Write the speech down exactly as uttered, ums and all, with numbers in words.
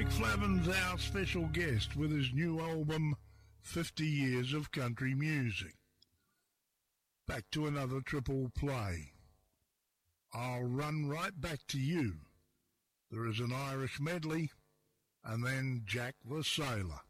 Rick Flavin's our special guest with his new album, fifty years of Country Music. Back to another triple play. I'll Run Right Back to You. There is an Irish medley, and then Jack the Sailor.